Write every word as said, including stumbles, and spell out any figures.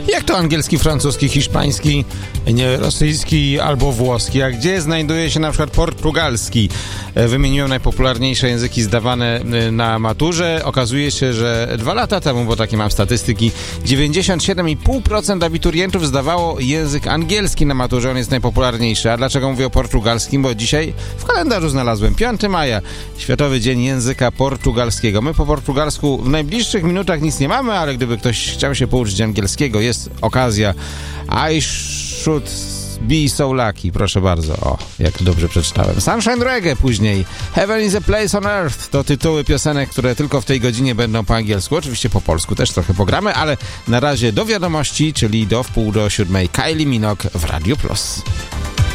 Jak to angielski, francuski, hiszpański, nie, rosyjski albo włoski? A gdzie znajduje się na przykład portugalski? Wymieniłem najpopularniejsze języki zdawane na maturze. Okazuje się, że dwa lata temu, bo takie mam statystyki, dziewięćdziesiąt siedem i pół procent abiturientów zdawało język angielski na maturze. On jest najpopularniejszy. A dlaczego mówię o portugalskim? Bo dzisiaj w kalendarzu znalazłem piątego maja, Światowy Dzień Języka Portugalskiego. My po portugalsku w najbliższych minutach nic nie mamy, ale gdyby ktoś chciał się pouczyć angielskiego, jest okazja. I should be so lucky. Proszę bardzo. O, jak dobrze przeczytałem. Sunshine Reggae później. Heaven is a place on earth. To tytuły piosenek, które tylko w tej godzinie będą po angielsku. Oczywiście po polsku też trochę pogramy, ale na razie do wiadomości, czyli do wpół do siódmej. Kylie Minogue w Radio Plus.